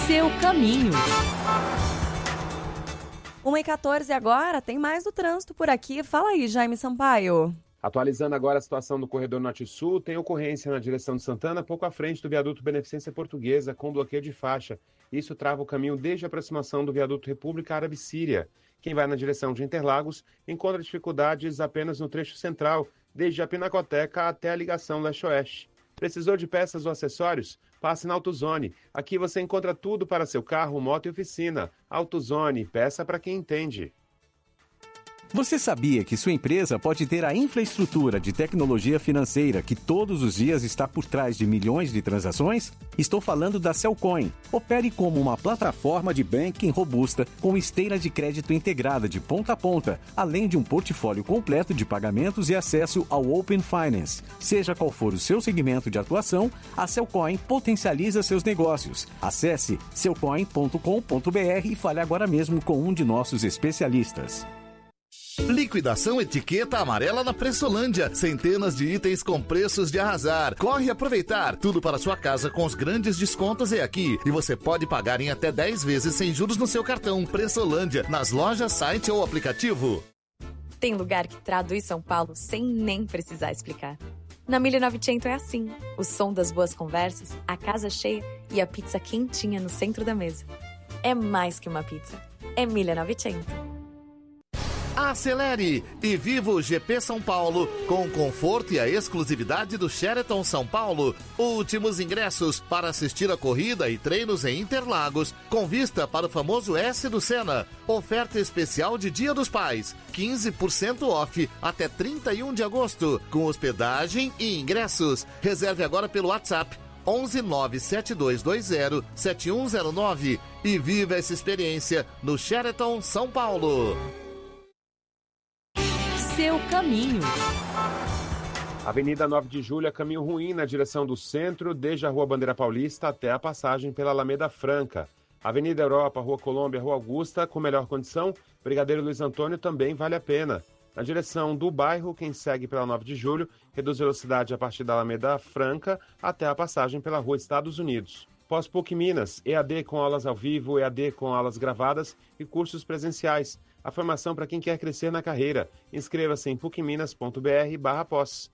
Seu caminho. 1h14 agora, tem mais do trânsito por aqui. Fala aí, Jaime Sampaio. Atualizando agora a situação do corredor Norte-Sul, tem ocorrência na direção de Santana, pouco à frente do viaduto Beneficência Portuguesa, com bloqueio de faixa. Isso trava o caminho desde a aproximação do viaduto República Árabe-Síria. Quem vai na direção de Interlagos encontra dificuldades apenas no trecho central, desde a Pinacoteca até a ligação leste-oeste. Precisou de peças ou acessórios? Passe na AutoZone. Aqui você encontra tudo para seu carro, moto e oficina. AutoZone, peça para quem entende. Você sabia que sua empresa pode ter a infraestrutura de tecnologia financeira que todos os dias está por trás de milhões de transações? Estou falando da Cellcoin. Opere como uma plataforma de banking robusta com esteira de crédito integrada de ponta a ponta, além de um portfólio completo de pagamentos e acesso ao Open Finance. Seja qual for o seu segmento de atuação, a Cellcoin potencializa seus negócios. Acesse cellcoin.com.br e fale agora mesmo com um de nossos especialistas. Liquidação etiqueta amarela na Pressolândia. Centenas de itens com preços de arrasar. Corre aproveitar. Tudo para sua casa com os grandes descontos é aqui. E você pode pagar em até 10 vezes sem juros no seu cartão. Pressolândia, nas lojas, site ou aplicativo. Tem lugar que traduz São Paulo sem nem precisar explicar. Na 1900 é assim. O som das boas conversas, a casa cheia e a pizza quentinha no centro da mesa. É mais que uma pizza. É 1900. Acelere e viva o GP São Paulo com o conforto e a exclusividade do Sheraton São Paulo. Últimos ingressos para assistir a corrida e treinos em Interlagos, com vista para o famoso S do Senna. Oferta especial de Dia dos Pais, 15% off até 31 de agosto, com hospedagem e ingressos. Reserve agora pelo WhatsApp 11 97220 7109 e viva essa experiência no Sheraton São Paulo. Seu caminho. Avenida 9 de Julho, caminho ruim na direção do centro, desde a Rua Bandeira Paulista até a passagem pela Alameda Franca. Avenida Europa, Rua Colômbia, Rua Augusta, com melhor condição, Brigadeiro Luiz Antônio também vale a pena. Na direção do bairro, quem segue pela 9 de Julho, reduz velocidade a partir da Alameda Franca até a passagem pela Rua Estados Unidos. Pós-PUC Minas, EAD com aulas ao vivo, EAD com aulas gravadas e cursos presenciais. A formação para quem quer crescer na carreira. Inscreva-se em pucminas.br/pós.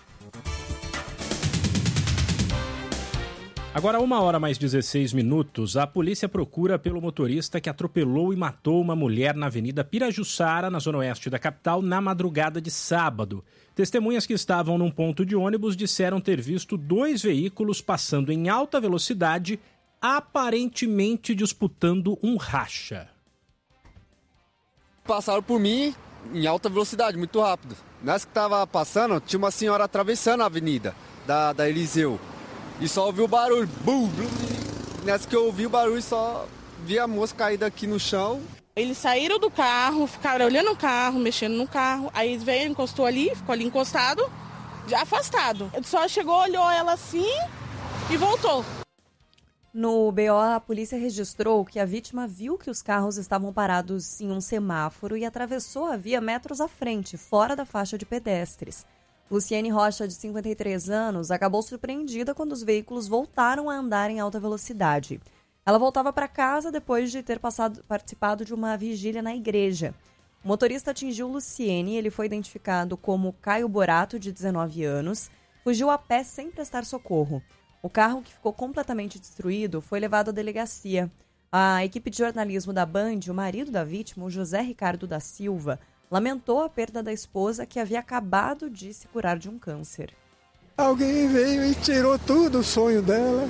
Agora, 1h mais 16, a polícia procura pelo motorista que atropelou e matou uma mulher na Avenida Pirajussara, na zona oeste da capital, na madrugada de sábado. Testemunhas que estavam num ponto de ônibus disseram ter visto 2 veículos passando em alta velocidade, aparentemente disputando um racha. Passaram por mim em alta velocidade, muito rápido. Nessa que tava passando, tinha uma senhora atravessando a avenida da Eliseu. E só ouvi o barulho. Bum, bum. Nessa que eu ouvi o barulho, só vi a moça caída aqui no chão. Eles saíram do carro, ficaram olhando o carro, mexendo no carro. Aí veio, encostou ali, ficou ali encostado, já afastado. Ele só chegou, olhou ela assim e voltou. No BO, a polícia registrou que a vítima viu que os carros estavam parados em um semáforo e atravessou a via metros à frente, fora da faixa de pedestres. Luciene Rocha, de 53 anos, acabou surpreendida quando os veículos voltaram a andar em alta velocidade. Ela voltava para casa depois de ter participado de uma vigília na igreja. O motorista atingiu Luciene, ele foi identificado como Caio Borato, de 19 anos, fugiu a pé sem prestar socorro. O carro, que ficou completamente destruído, foi levado à delegacia. A equipe de jornalismo da Band, o marido da vítima, o José Ricardo da Silva, lamentou a perda da esposa que havia acabado de se curar de um câncer. Alguém veio e tirou tudo o sonho dela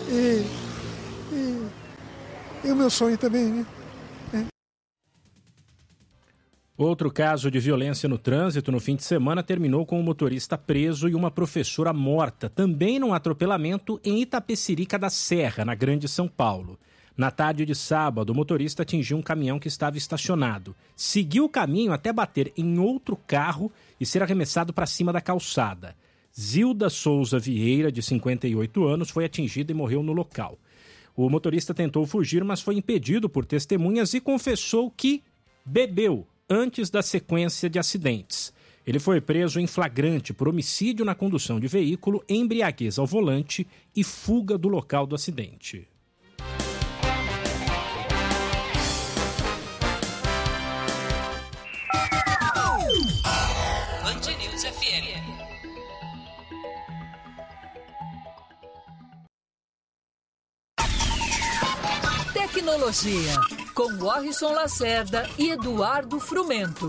e o meu sonho também, né? Outro caso de violência no trânsito no fim de semana terminou com um motorista preso e uma professora morta, também num atropelamento em Itapecerica da Serra, na Grande São Paulo. Na tarde de sábado, o motorista atingiu um caminhão que estava estacionado. Seguiu o caminho até bater em outro carro e ser arremessado para cima da calçada. Zilda Souza Vieira, de 58 anos, foi atingida e morreu no local. O motorista tentou fugir, mas foi impedido por testemunhas e confessou que bebeu antes da sequência de acidentes. Ele foi preso em flagrante por homicídio na condução de veículo, embriaguez ao volante e fuga do local do acidente. Tecnologia, com Warrison Lacerda e Eduardo Frumento.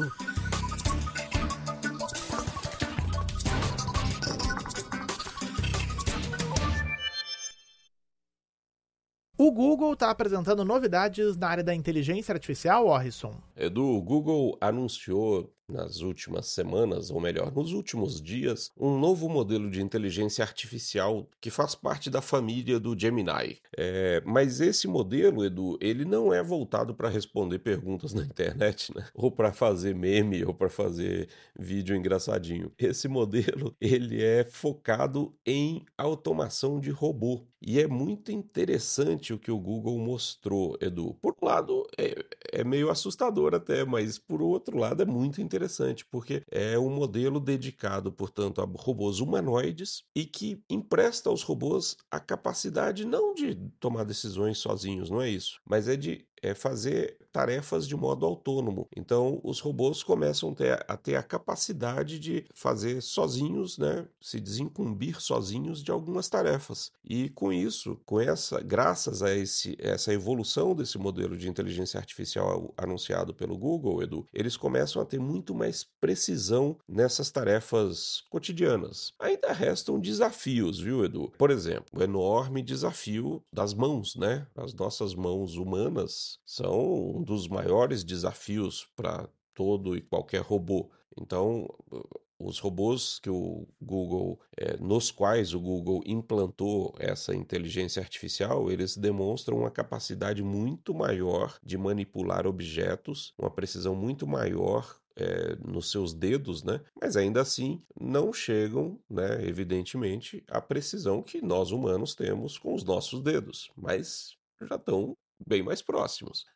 O Google está apresentando novidades na área da inteligência artificial, Warrison. Edu, o Google anunciou nas últimas semanas, ou melhor, nos últimos dias, um novo modelo de inteligência artificial que faz parte da família do Gemini. Mas esse modelo, Edu, ele não é voltado para responder perguntas na internet, né? Ou para fazer meme, ou para fazer vídeo engraçadinho. Esse modelo, ele é focado em automação de robô. E é muito interessante o que o Google mostrou, Edu. Por um lado, é meio assustador até, mas por outro lado é muito interessante, porque é um modelo dedicado, portanto, a robôs humanoides e que empresta aos robôs a capacidade não de tomar decisões sozinhos, não é isso, mas é de fazer tarefas de modo autônomo. Então, os robôs começam a ter a capacidade de fazer sozinhos, né, se desincumbir sozinhos de algumas tarefas. E com isso, graças a essa evolução desse modelo de inteligência artificial anunciado pelo Google, Edu, eles começam a ter muito mais precisão nessas tarefas cotidianas. Ainda restam desafios, viu, Edu? Por exemplo, o enorme desafio das mãos, né? As nossas mãos humanas são um dos maiores desafios para todo e qualquer robô. Então, os robôs que o Google, nos quais o Google implantou essa inteligência artificial, eles demonstram uma capacidade muito maior de manipular objetos, uma precisão muito maior nos seus dedos, né? Mas ainda assim não chegam, né, evidentemente, à precisão que nós humanos temos com os nossos dedos, mas já estão bem mais próximos.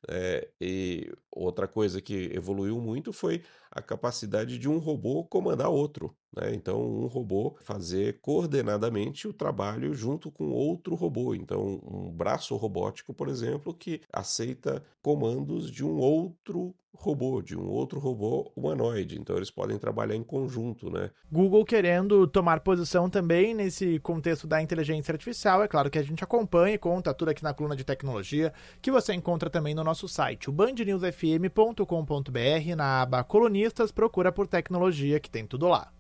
E outra coisa que evoluiu muito foi a capacidade de um robô comandar outro, né? Então, um robô fazer coordenadamente o trabalho junto com outro robô. Então, um braço robótico, por exemplo, que aceita comandos de um outro robô humanoide. Então, eles podem trabalhar em conjunto, né? Google querendo tomar posição também nesse contexto da inteligência artificial. É claro que a gente acompanha e conta tudo aqui na coluna de tecnologia, que você encontra também no nosso site, o bandnewsfm.com.br, na aba Colunistas, procura por tecnologia, que tem tudo lá.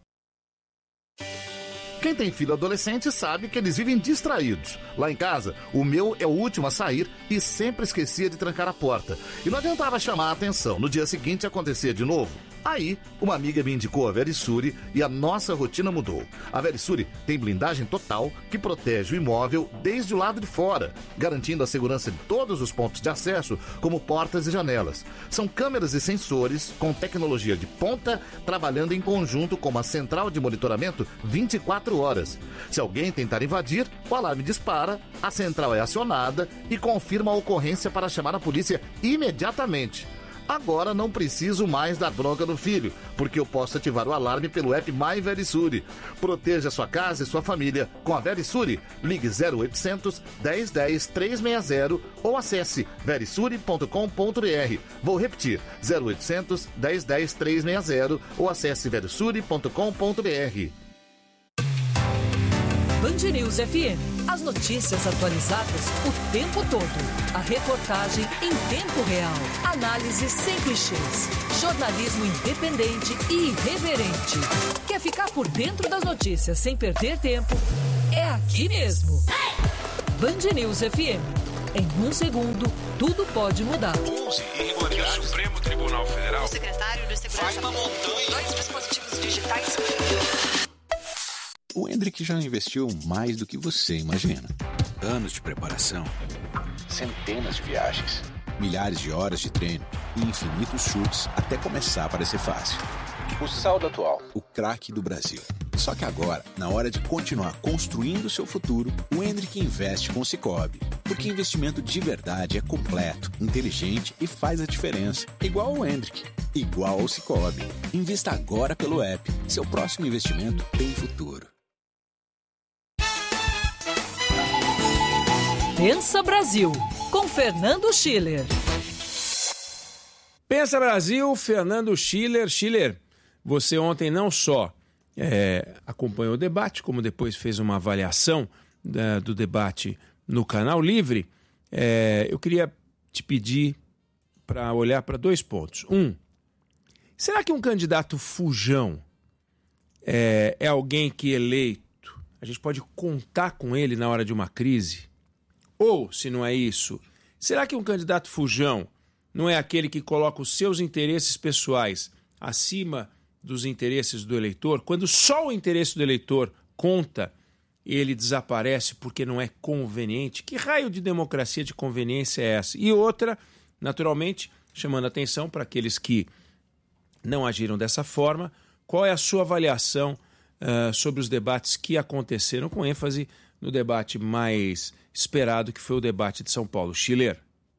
Quem tem filho adolescente sabe que eles vivem distraídos. Lá em casa, o meu é o último a sair e sempre esquecia de trancar a porta. E não adiantava chamar a atenção. No dia seguinte acontecia de novo. Aí, uma amiga me indicou a Verisure e a nossa rotina mudou. A Verisure tem blindagem total que protege o imóvel desde o lado de fora, garantindo a segurança de todos os pontos de acesso, como portas e janelas. São câmeras e sensores com tecnologia de ponta, trabalhando em conjunto com uma central de monitoramento 24 horas. Se alguém tentar invadir, o alarme dispara, a central é acionada e confirma a ocorrência para chamar a polícia imediatamente. Agora não preciso mais dar bronca no filho, porque eu posso ativar o alarme pelo app My Verisure. Proteja sua casa e sua família com a Verisure. Ligue 0800 1010 360 ou acesse verisure.com.br. Vou repetir, 0800 1010 360 ou acesse verisure.com.br. Band News FM. As notícias atualizadas o tempo todo. A reportagem em tempo real. Análise sem clichês. Jornalismo independente e irreverente. Quer ficar por dentro das notícias sem perder tempo? É aqui mesmo. Band News FM. Em um segundo, tudo pode mudar. 11 irregularidades. O Supremo Tribunal Federal. O secretário de Segurança. Vai uma montanha. 2 dispositivos digitais. O Hendrick já investiu mais do que você imagina. Anos de preparação, Centenas de viagens, milhares de horas de treino e infinitos chutes até começar a parecer fácil. O saldo atual. O craque do Brasil. Só que agora, na hora de continuar construindo seu futuro, o Hendrick investe com o Sicoob. Porque investimento de verdade é completo, inteligente e faz a diferença. Igual ao Hendrick, igual ao Sicoob. Invista agora pelo app. Seu próximo investimento tem futuro. Pensa Brasil, com Fernando Schiller. Pensa Brasil, Fernando Schiller. Schiller, você ontem não só acompanhou o debate, como depois fez uma avaliação do debate no Canal Livre, eu queria te pedir para olhar para 2 pontos. Será que um candidato fujão é alguém que eleito, a gente pode contar com ele na hora de uma crise? Ou, se não é isso, será que um candidato fujão não é aquele que coloca os seus interesses pessoais acima dos interesses do eleitor? Quando só o interesse do eleitor conta, ele desaparece porque não é conveniente? Que raio de democracia de conveniência é essa? E outra, naturalmente, chamando atenção para aqueles que não agiram dessa forma, qual é a sua avaliação sobre os debates que aconteceram, com ênfase no debate mais esperado, que foi o debate de São Paulo? Schiller.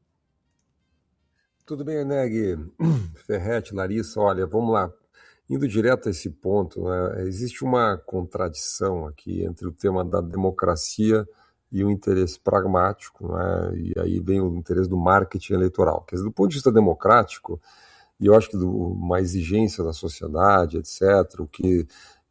Tudo bem, Neg, Ferretti, Larissa, olha, vamos lá. Indo direto a esse ponto, né, existe uma contradição aqui entre o tema da democracia e o interesse pragmático, né, e aí vem o interesse do marketing eleitoral. Quer dizer, do ponto de vista democrático, e eu acho que uma exigência da sociedade, etc., o que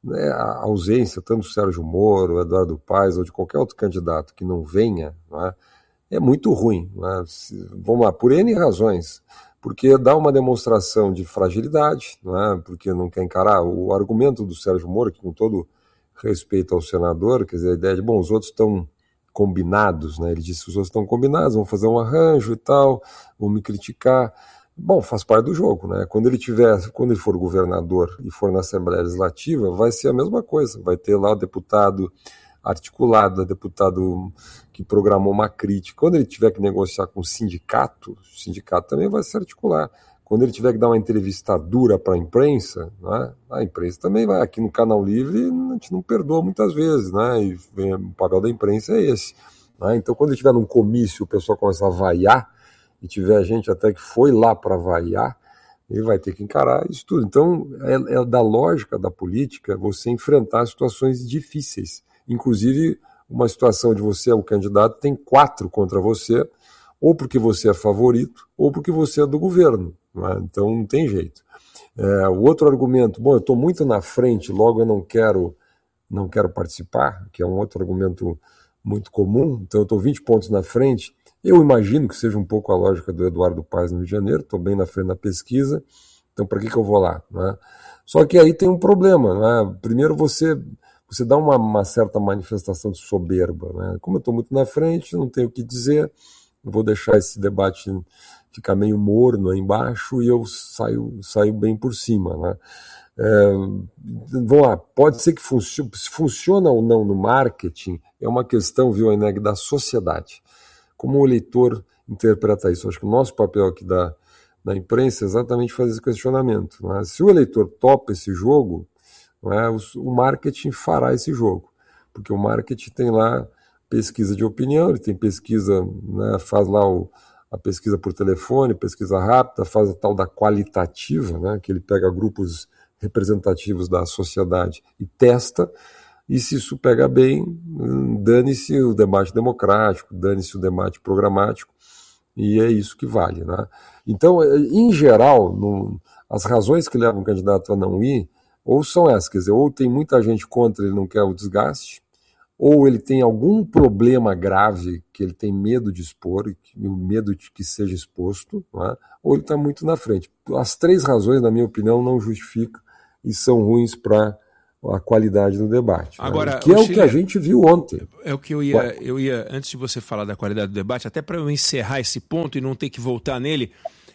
a ausência tanto do Sérgio Moro, Eduardo Paes ou de qualquer outro candidato que não venha, né, é muito ruim. Né? Vamos lá, por N razões. Porque dá uma demonstração de fragilidade, né? Porque não quer encarar o argumento do Sérgio Moro, que com todo respeito ao senador, quer dizer, a ideia de, bom, os outros estão combinados, né? Ele disse, os outros estão combinados, vão fazer um arranjo e tal, vão me criticar. Bom, faz parte do jogo, né? Quando ele for governador e for na Assembleia Legislativa, vai ser a mesma coisa, vai ter lá o deputado articulado, deputado que programou uma crítica. Quando ele tiver que negociar com o sindicato também vai se articular. Quando ele tiver que dar uma entrevista dura para a imprensa, né, a imprensa também vai. Aqui no Canal Livre a gente não perdoa muitas vezes, né, e o papel da imprensa é esse. Né, então quando ele estiver num comício, o pessoal começa a vaiar, e tiver gente até que foi lá para vaiar, ele vai ter que encarar isso tudo. Então é da lógica da política você enfrentar situações difíceis. Inclusive, uma situação de você é o candidato, tem 4 contra você, ou porque você é favorito, ou porque você é do governo. Né? Então, não tem jeito. O outro argumento, bom, eu estou muito na frente, logo eu não quero participar, que é um outro argumento muito comum, então eu estou 20 pontos na frente. Eu imagino que seja um pouco a lógica do Eduardo Paes no Rio de Janeiro, estou bem na frente na pesquisa, então para que eu vou lá? Né? Só que aí tem um problema. Né? Primeiro você dá uma certa manifestação de soberba. Né? Como eu estou muito na frente, não tenho o que dizer, eu vou deixar esse debate ficar meio morno aí embaixo e eu saio bem por cima. Né? Vamos lá, pode ser que se funciona ou não no marketing, é uma questão, viu, Eneg, da sociedade. Como o eleitor interpreta isso? Acho que o nosso papel aqui da imprensa é exatamente fazer esse questionamento. Né? Se o eleitor topa esse jogo, o marketing fará esse jogo, porque o marketing tem lá pesquisa de opinião, ele tem pesquisa, né, faz lá a pesquisa por telefone, pesquisa rápida, faz a tal da qualitativa, né, que ele pega grupos representativos da sociedade e testa, e se isso pega bem, dane-se o debate democrático, dane-se o debate programático, e é isso que vale. Né? Então, em geral, as razões que levam o candidato a não ir, ou são essas, quer dizer, ou tem muita gente contra, ele não quer o desgaste, ou ele tem algum problema grave que ele tem medo de expor, medo de que seja exposto, não é? Ou ele está muito na frente. As 3 razões, na minha opinião, não justificam e são ruins para a qualidade do debate. Agora, né? Que é o que a gente viu ontem. É o que eu ia, antes de você falar da qualidade do debate, até para eu encerrar esse ponto e não ter que voltar nele,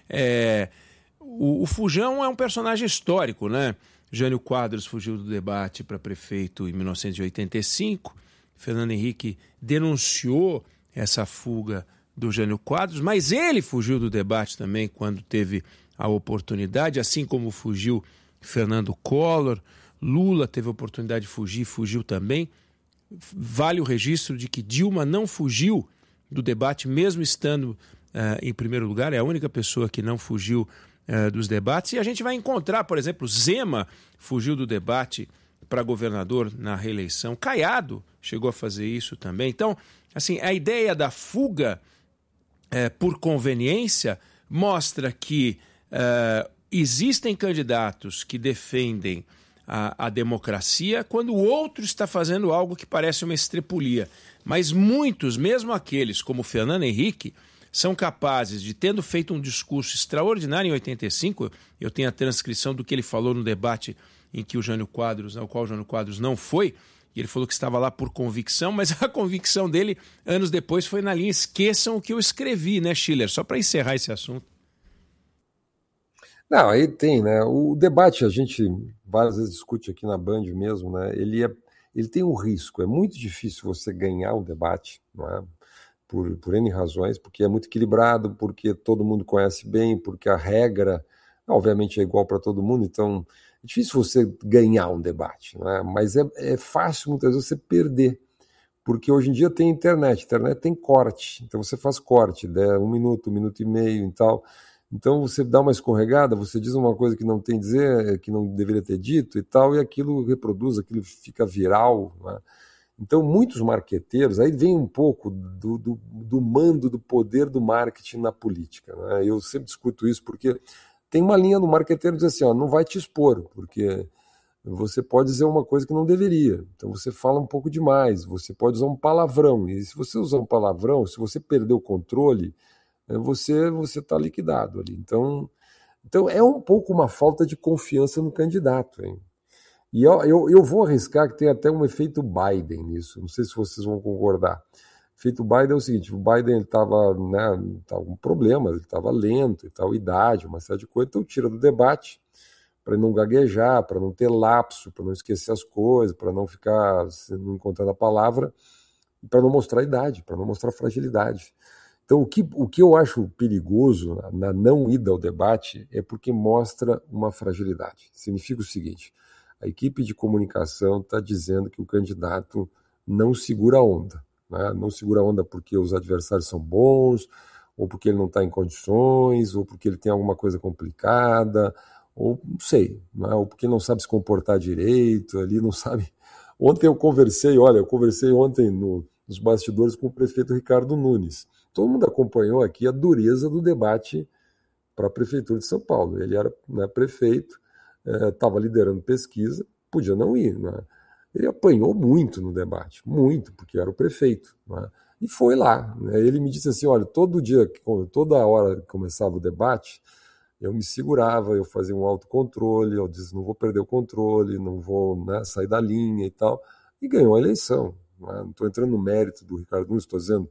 o Fujão é um personagem histórico, né? Jânio Quadros fugiu do debate para prefeito em 1985. Fernando Henrique denunciou essa fuga do Jânio Quadros, mas ele fugiu do debate também quando teve a oportunidade, assim como fugiu Fernando Collor. Lula teve a oportunidade de fugir, fugiu também. Vale o registro de que Dilma não fugiu do debate, mesmo estando em primeiro lugar, é a única pessoa que não fugiu dos debates, e a gente vai encontrar, por exemplo, Zema fugiu do debate para governador na reeleição, Caiado chegou a fazer isso também. Então, assim, a ideia da fuga por conveniência mostra que existem candidatos que defendem a democracia quando o outro está fazendo algo que parece uma estrepulia. Mas muitos, mesmo aqueles como Fernando Henrique, são capazes de, tendo feito um discurso extraordinário em 85, eu tenho a transcrição do que ele falou no debate em que o Jânio Quadros, ao qual o Jânio Quadros não foi, e ele falou que estava lá por convicção, mas a convicção dele, anos depois, foi na linha esqueçam o que eu escrevi, né, Schiller? Só para encerrar esse assunto. Não, aí tem, né? O debate, a gente várias vezes discute aqui na Band mesmo, né? Ele tem um risco, é muito difícil você ganhar um debate, não é? Por N razões, porque é muito equilibrado, porque todo mundo conhece bem, porque a regra, obviamente, é igual para todo mundo, então é difícil você ganhar um debate, não é? Mas é fácil muitas vezes você perder, porque hoje em dia tem internet tem corte, então você faz corte, 1 minuto, 1 minuto e meio e tal. Então você dá uma escorregada, você diz uma coisa que não tem a dizer, que não deveria ter dito e tal, e aquilo reproduz, aquilo fica viral, né? Então muitos marqueteiros, aí vem um pouco do mando, do poder do marketing na política, né? Eu sempre discuto isso porque tem uma linha do marqueteiro que diz assim, ó, não vai te expor, porque você pode dizer uma coisa que não deveria, então você fala um pouco demais, você pode usar um palavrão, e se você usar um palavrão, se você perder o controle, você está liquidado ali. Então é um pouco uma falta de confiança no candidato, hein? E eu vou arriscar que tem até um efeito Biden nisso, não sei se vocês vão concordar. O efeito Biden é o seguinte, o Biden estava, né, com problemas, ele estava lento e tal, idade, uma série de coisas, então tira do debate para não gaguejar, para não ter lapso, para não esquecer as coisas, para não ficar não encontrando a palavra, para não mostrar idade, para não mostrar fragilidade. Então, o que eu acho perigoso na não ida ao debate é porque mostra uma fragilidade. Significa o seguinte, a equipe de comunicação está dizendo que o candidato não segura a onda, né? Não segura a onda porque os adversários são bons, ou porque ele não está em condições, ou porque ele tem alguma coisa complicada, ou não sei, né? Ou porque não sabe se comportar direito, ali não sabe. Ontem eu conversei ontem nos bastidores com o prefeito Ricardo Nunes. Todo mundo acompanhou aqui a dureza do debate para a Prefeitura de São Paulo. Ele era, né, prefeito, estava liderando pesquisa, podia não ir, né? Ele apanhou muito no debate, muito, porque era o prefeito, né? E foi lá, né? Ele me disse assim, olha, toda hora que começava o debate, eu me segurava, eu fazia um autocontrole, eu disse, não vou perder o controle, não vou, né, sair da linha e tal, e ganhou a eleição, né? Não estou entrando no mérito do Ricardo Nunes, estou dizendo,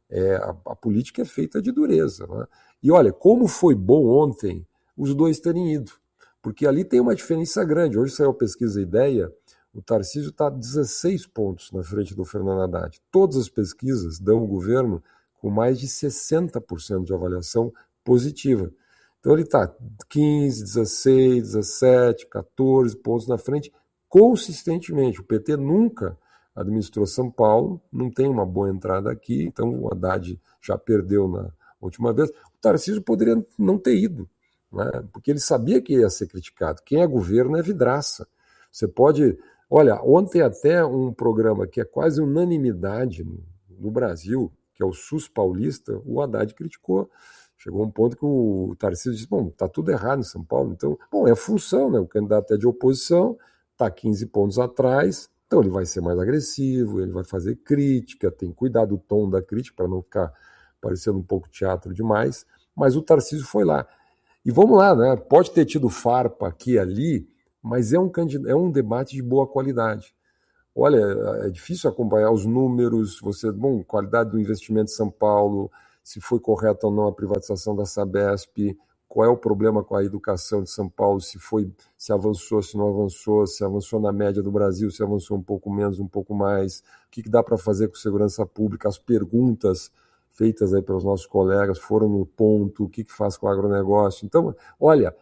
a política é feita de dureza, né? E olha, como foi bom ontem os dois terem ido, porque ali tem uma diferença grande. Hoje saiu a pesquisa Ideia, o Tarcísio está 16 pontos na frente do Fernando Haddad. Todas as pesquisas dão o governo com mais de 60% de avaliação positiva. Então ele está 15, 16, 17, 14 pontos na frente consistentemente. O PT nunca administrou São Paulo, não tem uma boa entrada aqui, então o Haddad já perdeu na última vez. O Tarcísio poderia não ter ido, né? Porque ele sabia que ia ser criticado. Quem é governo é vidraça. Você pode... Olha, ontem até um programa que é quase unanimidade no Brasil, que é o SUS Paulista, o Haddad criticou. Chegou um ponto que o Tarcísio disse, bom, está tudo errado em São Paulo. Então, bom, é função, né? O candidato é de oposição, está 15 pontos atrás, então ele vai ser mais agressivo, ele vai fazer crítica, tem que cuidar do tom da crítica para não ficar parecendo um pouco teatro demais, mas o Tarcísio foi lá. E vamos lá, né? Pode ter tido farpa aqui e ali, mas é um debate de boa qualidade. Olha, é difícil acompanhar os números, qualidade do investimento em São Paulo, se foi correta ou não a privatização da Sabesp, qual é o problema com a educação de São Paulo, se avançou, se não avançou, se avançou na média do Brasil, se avançou um pouco menos, um pouco mais, o que dá para fazer com segurança pública, as perguntas feitas aí pelos nossos colegas foram no ponto, o que faz com o agronegócio. Então, olha,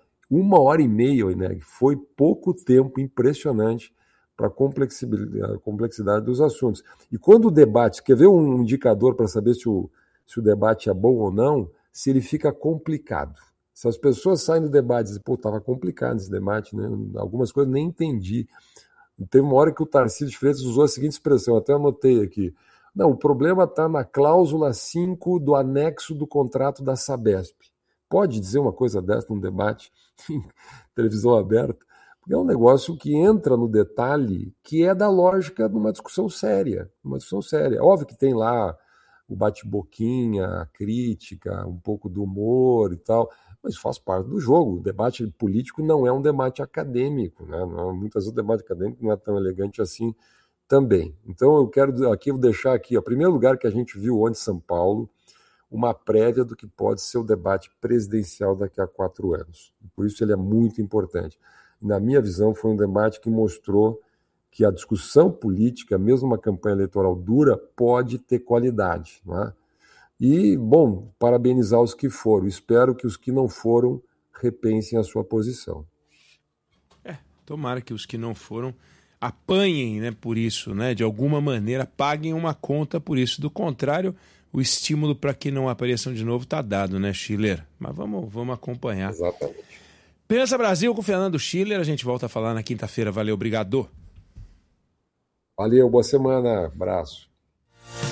1h30, Ineg, foi pouco tempo, impressionante para a complexidade dos assuntos. E quando o debate, quer ver um indicador para saber se o debate é bom ou não, se ele fica complicado. Se as pessoas saem do debate e dizem, pô, estava complicado esse debate, né? Algumas coisas nem entendi. Teve uma hora que o Tarcísio de Freitas usou a seguinte expressão, até anotei aqui. Não, o problema está na cláusula 5 do anexo do contrato da Sabesp. Pode dizer uma coisa dessa num debate em televisão aberta? É um negócio que entra no detalhe, que é da lógica de uma discussão séria. Óbvio que tem lá o bate-boquinha, a crítica, um pouco do humor e tal, mas faz parte do jogo. O debate político não é um debate acadêmico, né? Muitas vezes o debate acadêmico não é tão elegante assim também. Então eu quero aqui deixar aqui, em primeiro lugar, que a gente viu ontem em São Paulo, uma prévia do que pode ser o debate presidencial daqui a 4 anos. Por isso ele é muito importante. Na minha visão, foi um debate que mostrou que a discussão política, mesmo uma campanha eleitoral dura, pode ter qualidade, não é? E, bom, parabenizar os que foram. Espero que os que não foram repensem a sua posição. Tomara que os que não foram apanhem, né, por isso, né, de alguma maneira, paguem uma conta por isso. Do contrário, o estímulo para que não apareçam de novo está dado, né, Schiller? Mas vamos acompanhar. Exatamente. Pensa Brasil com Fernando Schiller. A gente volta a falar na quinta-feira. Valeu, obrigado. Valeu, boa semana. Abraço.